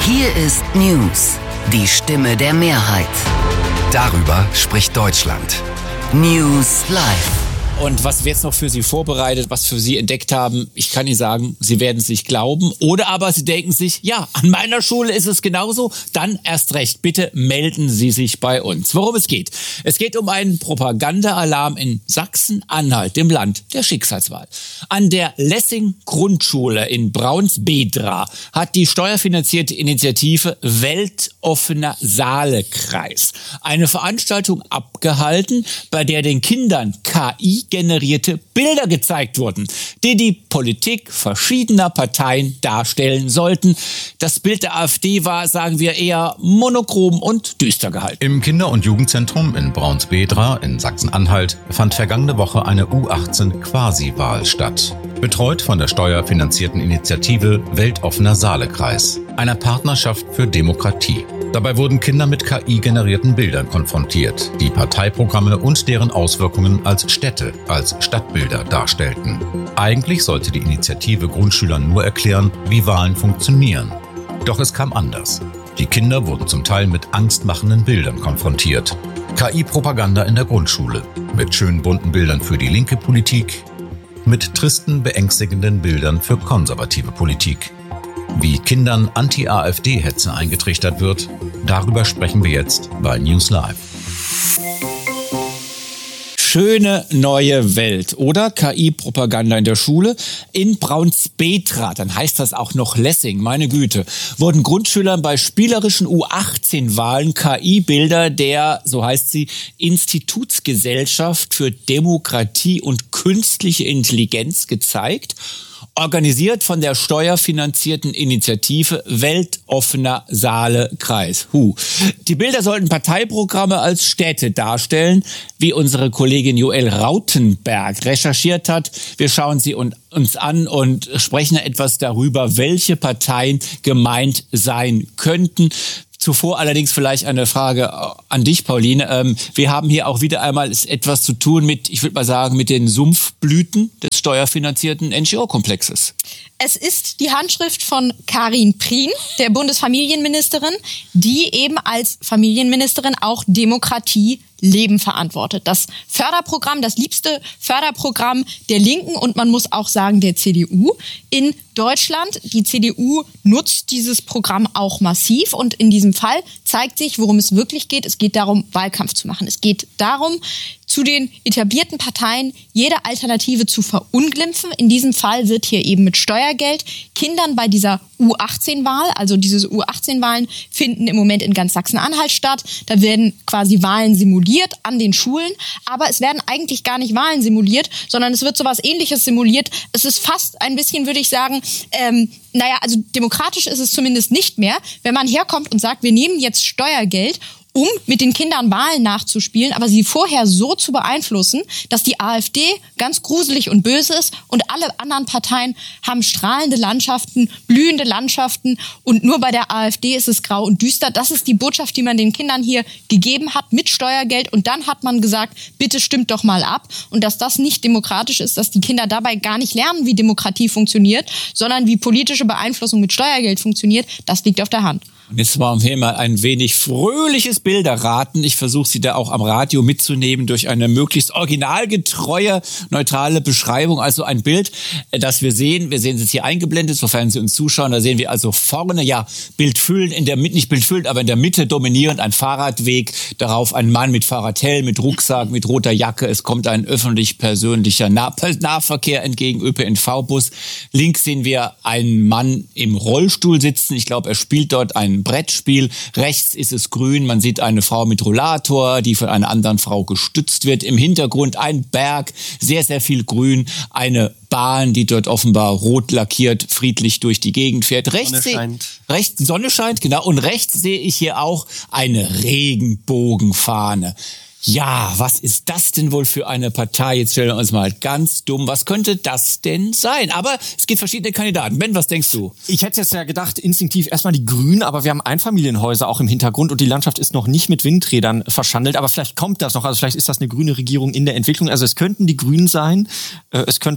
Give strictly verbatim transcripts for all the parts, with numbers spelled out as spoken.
Hier ist News, die Stimme der Mehrheit. Darüber spricht Deutschland. News Live. Und was wir jetzt noch für Sie vorbereitet, was für Sie entdeckt haben, ich kann Ihnen sagen, Sie werden es nicht glauben. Oder aber Sie denken sich, ja, an meiner Schule ist es genauso, dann erst recht. Bitte melden Sie sich bei uns. Worum es geht? Es geht um einen Propagandaalarm in Sachsen-Anhalt, dem Land der Schicksalswahl. An der Lessing-Grundschule in Braunsbedra hat die steuerfinanzierte Initiative Weltoffener Saalekreis eine Veranstaltung abgehalten, bei der den Kindern K I generierte Bilder gezeigt wurden, die die Politik verschiedener Parteien darstellen sollten. Das Bild der AfD war, sagen wir, eher monochrom und düster gehalten. Im Kinder- und Jugendzentrum in Braunsbedra in Sachsen-Anhalt fand vergangene Woche eine U achtzehn Quasi-Wahl statt. Betreut von der steuerfinanzierten Initiative Weltoffener Saalekreis, einer Partnerschaft für Demokratie. Dabei wurden Kinder mit K I-generierten Bildern konfrontiert, die Parteiprogramme und deren Auswirkungen als Städte, als Stadtbilder darstellten. Eigentlich sollte die Initiative Grundschülern nur erklären, wie Wahlen funktionieren. Doch es kam anders. Die Kinder wurden zum Teil mit angstmachenden Bildern konfrontiert. K I-Propaganda in der Grundschule, mit schönen bunten Bildern für die linke Politik, mit tristen, beängstigenden Bildern für konservative Politik. Wie Kindern Anti-AfD-Hetze eingetrichtert wird, darüber sprechen wir jetzt bei News Live. Schöne neue Welt oder K I-Propaganda in der Schule. In Braunsbedra, dann heißt das auch noch Lessing, meine Güte, wurden Grundschülern bei spielerischen U achtzehn Wahlen K I-Bilder der, so heißt sie, Institutsgesellschaft für Demokratie und künstliche Intelligenz gezeigt. Organisiert von der steuerfinanzierten Initiative Weltoffener Saalekreis. Huh. Die Bilder sollten Parteiprogramme als Städte darstellen, wie unsere Kollegin Joelle Rautenberg recherchiert hat. Wir schauen sie uns an und sprechen etwas darüber, welche Parteien gemeint sein könnten. Zuvor allerdings vielleicht eine Frage an dich, Pauline. Ähm, wir haben hier auch wieder einmal etwas zu tun mit, ich würde mal sagen, mit den Sumpfblüten des steuerfinanzierten N G O-Komplexes. Es ist die Handschrift von Karin Prien, der Bundesfamilienministerin, die eben als Familienministerin auch Demokratie Leben verantwortet. Das Förderprogramm, das liebste Förderprogramm der Linken und man muss auch sagen der C D U in Deutschland. Die C D U nutzt dieses Programm auch massiv und in diesem Fall zeigt sich, worum es wirklich geht. Es geht darum, Wahlkampf zu machen. Es geht darum, zu den etablierten Parteien jede Alternative zu verunglimpfen. In diesem Fall wird hier eben mit Steuergeld Kindern bei dieser U achtzehn Wahl, also diese U achtzehn Wahlen finden im Moment in ganz Sachsen-Anhalt statt. Da werden quasi Wahlen simuliert an den Schulen, aber es werden eigentlich gar nicht Wahlen simuliert, sondern es wird sowas Ähnliches simuliert. Es ist fast ein bisschen, würde ich sagen, ähm, naja, also demokratisch ist es zumindest nicht mehr, wenn man herkommt und sagt, wir nehmen jetzt Steuergeld, um mit den Kindern Wahlen nachzuspielen, aber sie vorher so zu beeinflussen, dass die AfD ganz gruselig und böse ist und alle anderen Parteien haben strahlende Landschaften, blühende Landschaften und nur bei der AfD ist es grau und düster. Das ist die Botschaft, die man den Kindern hier gegeben hat mit Steuergeld und dann hat man gesagt, bitte stimmt doch mal ab und dass das nicht demokratisch ist, dass die Kinder dabei gar nicht lernen, wie Demokratie funktioniert, sondern wie politische Beeinflussung mit Steuergeld funktioniert, das liegt auf der Hand. Und jetzt machen wir mal ein wenig fröhliches Bilderraten. Ich versuche Sie da auch am Radio mitzunehmen durch eine möglichst originalgetreue, neutrale Beschreibung. Also ein Bild, das wir sehen. Wir sehen es jetzt hier eingeblendet, sofern Sie uns zuschauen. Da sehen wir also vorne, ja, Bildfüllen, in der Mitte, nicht Bildfüllen, aber in der Mitte dominierend ein Fahrradweg. Darauf ein Mann mit Fahrradhelm, mit Rucksack, mit roter Jacke. Es kommt ein öffentlich-persönlicher Nah- Nahverkehr entgegen, Ö P N V-Bus. Links sehen wir einen Mann im Rollstuhl sitzen. Ich glaube, er spielt dort ein Brettspiel. Rechts ist es grün. Man sieht eine Frau mit Rollator, die von einer anderen Frau gestützt wird. Im Hintergrund ein Berg, sehr, sehr viel Grün. Eine Bahn, die dort offenbar rot lackiert, friedlich durch die Gegend fährt. Rechts Sonne scheint. Rechts, Sonne scheint, genau. Und rechts sehe ich hier auch eine Regenbogenfahne. Ja, was ist das denn wohl für eine Partei? Jetzt stellen wir uns mal ganz dumm. Was könnte das denn sein? Aber es gibt verschiedene Kandidaten. Ben, was denkst du? Ich hätte jetzt ja gedacht, instinktiv erstmal die Grünen, aber wir haben Einfamilienhäuser auch im Hintergrund und die Landschaft ist noch nicht mit Windrädern verschandelt. Aber vielleicht kommt das noch. Also vielleicht ist das eine grüne Regierung in der Entwicklung. Also es könnten die Grünen sein. Es könnte aber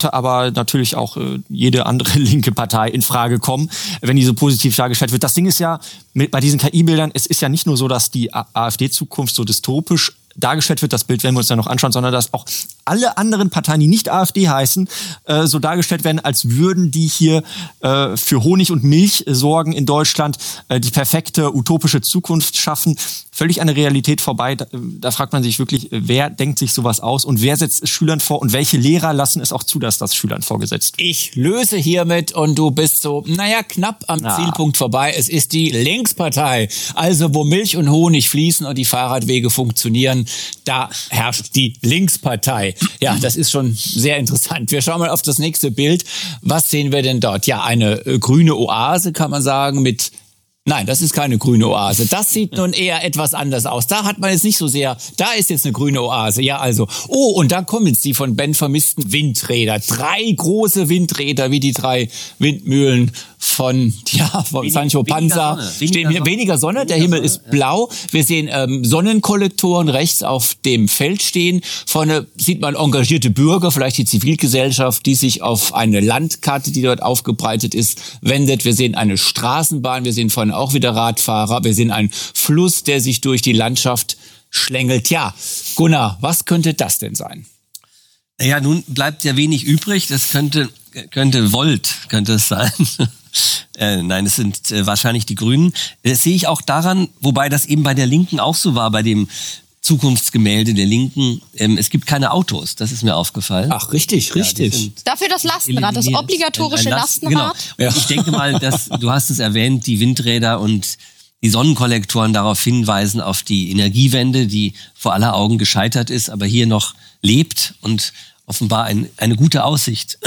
da natürlich auch äh, jede andere linke Partei in Frage kommen, wenn die so positiv dargestellt wird. Das Ding ist ja, mit, bei diesen K I-Bildern, es ist ja nicht nur so, dass die AfD-Zukunft so dystopisch dargestellt wird, das Bild werden wir uns dann noch anschauen, sondern dass auch alle anderen Parteien, die nicht AfD heißen, äh, so dargestellt werden, als würden die hier äh, für Honig und Milch sorgen in Deutschland, äh, die perfekte utopische Zukunft schaffen. Völlig an der Realität vorbei. Da, da fragt man sich wirklich, wer denkt sich sowas aus und wer setzt es Schülern vor und welche Lehrer lassen es auch zu, dass das Schülern vorgesetzt wird? Ich löse hiermit und du bist so, naja, knapp am Na. Zielpunkt vorbei. Es ist die Linkspartei. Also wo Milch und Honig fließen und die Fahrradwege funktionieren, da herrscht die Linkspartei. Ja, das ist schon sehr interessant. Wir schauen mal auf das nächste Bild. Was sehen wir denn dort? Ja, eine äh, grüne Oase, kann man sagen, mit... Nein, das ist keine grüne Oase. Das sieht nun eher etwas anders aus. Da hat man jetzt nicht so sehr, da ist jetzt eine grüne Oase. Ja, also, oh, und da kommen jetzt die von Ben vermissten Windräder. Drei große Windräder, wie die drei Windmühlen von, ja, von Wenig, Sancho Panza. Weniger Sonne. Stehen Weniger hier weniger Sonne, der Himmel Sonne, ist blau. Wir sehen ähm, Sonnenkollektoren rechts auf dem Feld stehen. Vorne sieht man engagierte Bürger, vielleicht die Zivilgesellschaft, die sich auf eine Landkarte, die dort aufgebreitet ist, wendet. Wir sehen eine Straßenbahn, wir sehen vorne auch wieder Radfahrer. Wir sehen einen Fluss, der sich durch die Landschaft schlängelt. Ja, Gunnar, was könnte das denn sein? Ja, nun bleibt ja wenig übrig. Das könnte, könnte Volt, könnte es sein. äh, nein, es sind äh, wahrscheinlich die Grünen. Das sehe ich auch daran, wobei das eben bei der Linken auch so war, bei dem Zukunftsgemälde der Linken. Ähm, es gibt keine Autos, das ist mir aufgefallen. Ach, richtig, richtig. Ja, Dafür das Lastenrad, das obligatorische Ein Last- Lastenrad. Genau. Und ich denke mal, dass, du hast es erwähnt, die Windräder und die Sonnenkollektoren darauf hinweisen, auf die Energiewende, die vor aller Augen gescheitert ist, aber hier noch lebt und offenbar ein, eine gute Aussicht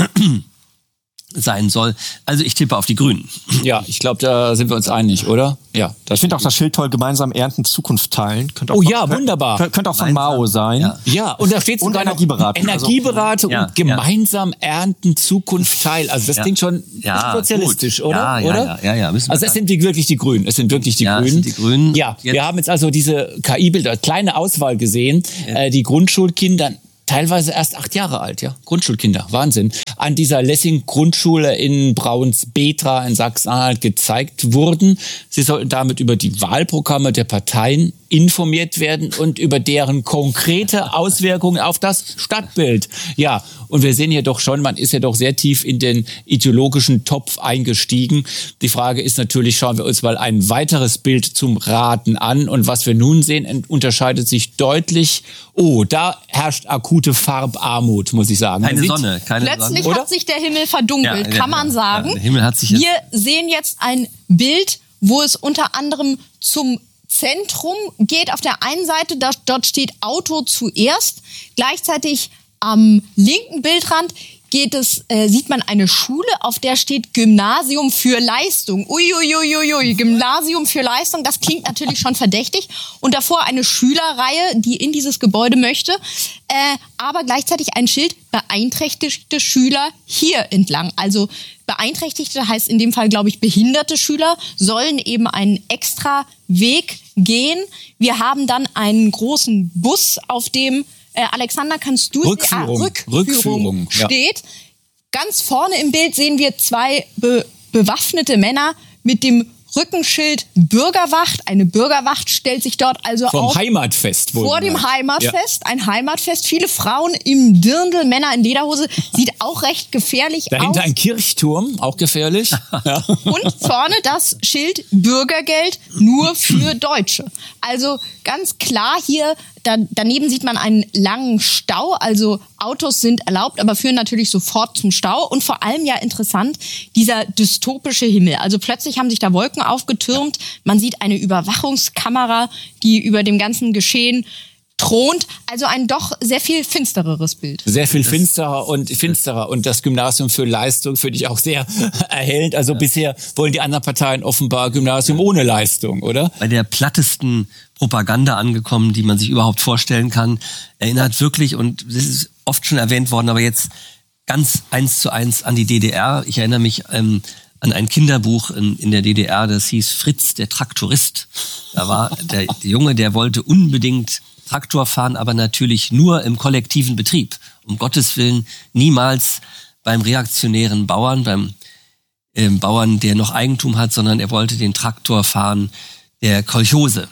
sein soll. Also ich tippe auf die Grünen. Ja, ich glaube, da sind wir uns einig, oder? Ja. Ich finde auch das Schild toll, gemeinsam ernten, Zukunft teilen. Könnte auch Oh von, ja, wunderbar. Könnte, könnte auch von Gemeinsam. Mao sein. Ja. Ja, und da steht Und sogar noch Energieberatung. Energieberatung Also, und gemeinsam ernten, Zukunft teilen. Also das Ja. klingt schon Ja, sozialistisch, gut. oder? Ja, ja, oder? ja, ja, ja, müssen wir also es sagen. sind die, wirklich die Grünen. Es sind wirklich die Ja, es Grünen. sind die Grünen. Ja, Jetzt- wir haben jetzt also diese K I-Bilder, kleine Auswahl gesehen. Äh, die Grundschulkinder, teilweise erst acht Jahre alt, ja. Grundschulkinder, Wahnsinn. An dieser Lessing-Grundschule in Braunsbetra in Sachsen-Anhalt gezeigt wurden. Sie sollten damit über die Wahlprogramme der Parteien informiert werden und über deren konkrete Auswirkungen auf das Stadtbild. Ja, und wir sehen hier doch schon, man ist ja doch sehr tief in den ideologischen Topf eingestiegen. Die Frage ist natürlich, schauen wir uns mal ein weiteres Bild zum Raten an. Und was wir nun sehen, unterscheidet sich deutlich. Oh, da herrscht akute Farbarmut, muss ich sagen. Man Keine sieht- Sonne, keine Plötzlich Sonne. hat sich der Himmel verdunkelt, Ja, ja, kann man ja. sagen. Ja, der Himmel hat sich jetzt- Wir sehen jetzt ein Bild, wo es unter anderem zum Zentrum geht. Auf der einen Seite, da, dort steht Auto zuerst. Gleichzeitig am linken Bildrand geht es, äh, sieht man eine Schule, auf der steht Gymnasium für Leistung. Uiuiuiui, Gymnasium für Leistung, das klingt natürlich schon verdächtig. Und davor eine Schülerreihe, die in dieses Gebäude möchte, äh, aber gleichzeitig ein Schild, beeinträchtigte Schüler hier entlang. Also beeinträchtigte heißt in dem Fall, glaube ich, behinderte Schüler sollen eben einen extra Weg gehen. Wir haben dann einen großen Bus, auf dem Äh, Alexander, kannst du Rückführung. Ah, Rückführung, Rückführung, ja. steht. Ganz vorne im Bild sehen wir zwei be bewaffnete Männer mit dem Rückenschild Bürgerwacht. Eine Bürgerwacht stellt sich dort also Vom auf Heimatfest. vor dem wohlgemerkt. Heimatfest. Ein Heimatfest. Viele Frauen im Dirndl, Männer in Lederhose. Sieht auch recht gefährlich Dahinter aus. ein Kirchturm, auch gefährlich. Ja. Und vorne das Schild Bürgergeld nur für Deutsche. Also ganz klar hier, da, daneben sieht man einen langen Stau. Also Autos sind erlaubt, aber führen natürlich sofort zum Stau. Und vor allem ja interessant, dieser dystopische Himmel. Also plötzlich haben sich da Wolken aufgetürmt. Man sieht eine Überwachungskamera, die über dem ganzen Geschehen thront. Also ein doch sehr viel finstereres Bild. Sehr viel finsterer und finsterer. Und das Gymnasium für Leistung finde ich auch sehr erhellend. Also ja. Bisher wollen die anderen Parteien offenbar Gymnasium ohne Leistung, oder? Bei der plattesten Propaganda angekommen, die man sich überhaupt vorstellen kann. Erinnert wirklich, und das ist oft schon erwähnt worden, aber jetzt ganz eins zu eins an die D D R. Ich erinnere mich ähm, an ein Kinderbuch in, in der D D R, das hieß Fritz, der Traktorist. Da war der, der Junge, der wollte unbedingt Traktor fahren, aber natürlich nur im kollektiven Betrieb. Um Gottes Willen niemals beim reaktionären Bauern, beim ähm, Bauern, der noch Eigentum hat, sondern er wollte den Traktor fahren der Kolchose.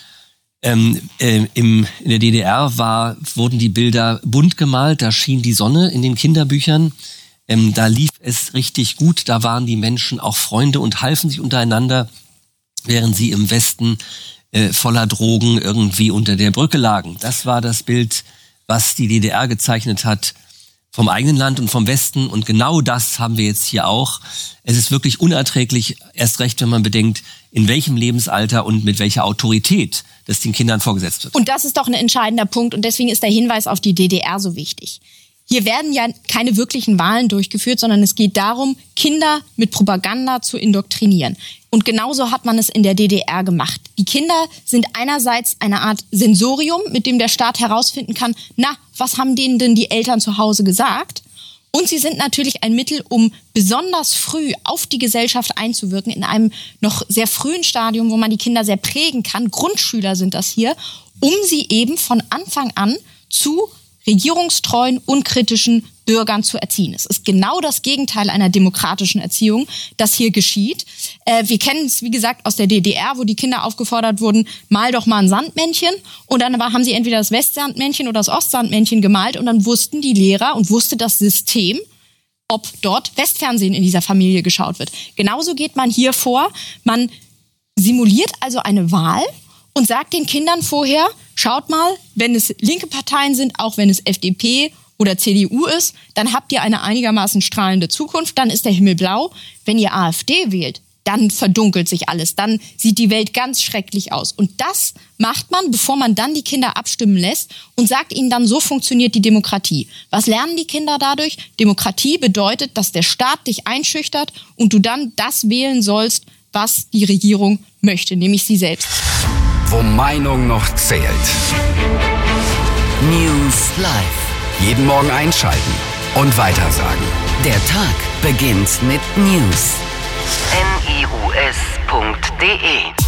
Ähm, äh, im, in der D D R war, wurden die Bilder bunt gemalt, da schien die Sonne in den Kinderbüchern. Ähm, da lief es richtig gut, da waren die Menschen auch Freunde und halfen sich untereinander, während sie im Westen äh, voller Drogen irgendwie unter der Brücke lagen. Das war das Bild, was die D D R gezeichnet hat vom eigenen Land und vom Westen. Und genau das haben wir jetzt hier auch. Es ist wirklich unerträglich, erst recht, wenn man bedenkt, in welchem Lebensalter und mit welcher Autorität das den Kindern vorgesetzt wird. Und das ist doch ein entscheidender Punkt. Und deswegen ist der Hinweis auf die D D R so wichtig. Hier werden ja keine wirklichen Wahlen durchgeführt, sondern es geht darum, Kinder mit Propaganda zu indoktrinieren. Und genauso hat man es in der D D R gemacht. Die Kinder sind einerseits eine Art Sensorium, mit dem der Staat herausfinden kann, na, was haben denen denn die Eltern zu Hause gesagt? Und sie sind natürlich ein Mittel, um besonders früh auf die Gesellschaft einzuwirken, in einem noch sehr frühen Stadium, wo man die Kinder sehr prägen kann. Grundschüler sind das hier, um sie eben von Anfang an zu regierungstreuen, unkritischen Bürgern zu erziehen. Es ist genau das Gegenteil einer demokratischen Erziehung, das hier geschieht. Äh, wir kennen es, wie gesagt, aus der D D R, wo die Kinder aufgefordert wurden, mal doch mal ein Sandmännchen. Und dann haben sie entweder das Westsandmännchen oder das Ostsandmännchen gemalt. Und dann wussten die Lehrer und wusste das System, ob dort Westfernsehen in dieser Familie geschaut wird. Genauso geht man hier vor. Man simuliert also eine Wahl und sagt den Kindern vorher, schaut mal, wenn es linke Parteien sind, auch wenn es F D P oder C D U ist, dann habt ihr eine einigermaßen strahlende Zukunft, dann ist der Himmel blau. Wenn ihr AfD wählt, dann verdunkelt sich alles, dann sieht die Welt ganz schrecklich aus. Und das macht man, bevor man dann die Kinder abstimmen lässt und sagt ihnen dann, so funktioniert die Demokratie. Was lernen die Kinder dadurch? Demokratie bedeutet, dass der Staat dich einschüchtert und du dann das wählen sollst, was die Regierung möchte, nämlich sie selbst. Wo Meinung noch zählt. News Live. Jeden Morgen einschalten und weitersagen. Der Tag beginnt mit News. N I U S punkt D E